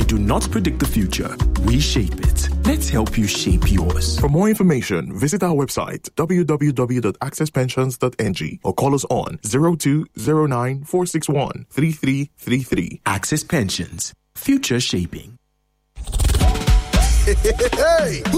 do not predict the future. We shape it. Let's help you shape yours. For more information, visit our website www.accesspensions.ng or call us on 0209 461 3333. Access Pensions. Future shaping. Hey!